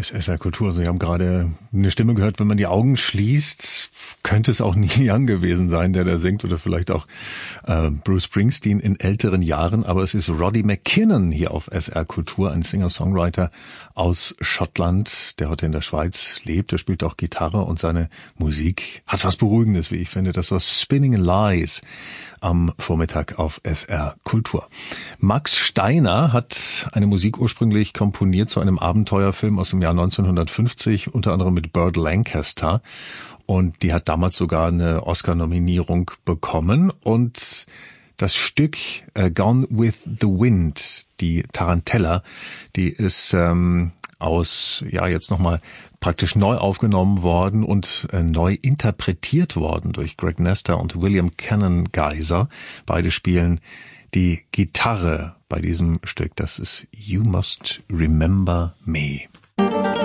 ist SR Kultur. Sie haben gerade eine Stimme gehört, wenn man die Augen schließt, könnte es auch Neil Young gewesen sein, der da singt, oder vielleicht auch Bruce Springsteen in älteren Jahren. Aber es ist Roddy McKinnon hier auf SR Kultur, ein Singer-Songwriter aus Schottland, der heute in der Schweiz lebt. Er spielt auch Gitarre und seine Musik hat was Beruhigendes, wie ich finde. Das war Spinning Lies am Vormittag auf SR Kultur. Max Steiner hat eine Musik ursprünglich komponiert zu einem Abenteuerfilm aus dem Jahr 1950, unter anderem mit Burt Lancaster. Und die hat damals sogar eine Oscar-Nominierung bekommen. Und das Stück Gone with the Wind, die Tarantella, die ist jetzt nochmal praktisch neu aufgenommen worden und neu interpretiert worden durch Greg Nestor und William Cannon Geiser. Beide spielen die Gitarre bei diesem Stück. Das ist You Must Remember Me.